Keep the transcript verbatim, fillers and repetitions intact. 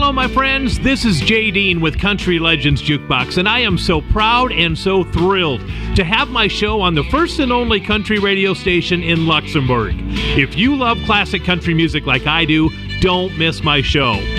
Hello, my friends. This is Jay Dean with Country Legends Jukebox, and I am so proud and so thrilled to have my show on the first and only country radio station in Luxembourg. If you love classic country music like I do, don't miss my show.